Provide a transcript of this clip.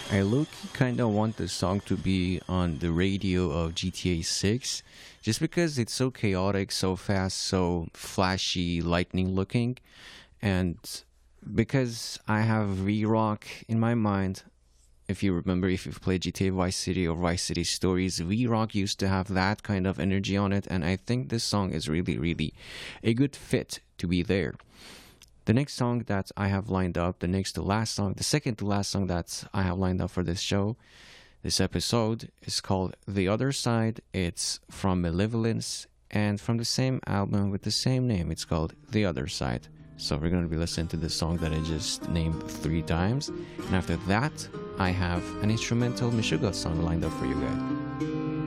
I low-key kind of want the song to be on the radio of GTA 6 just because it's so chaotic, so fast, so flashy, lightning looking. And because I have V-Rock in my mind, if you remember, if you've played GTA Vice City or Vice City Stories, V-Rock used to have that kind of energy on it. And I think this song is really, really a good fit to be there. The next song that I have lined up, the next to last song, the second to last song that I have lined up for this show, this episode, is called The Other Side. It's from Malevolence and from the same album with the same name. It's called The Other Side. So we're going to be listening to this song that I just named 3 times. And after that, I have an instrumental Meshuggah song lined up for you guys.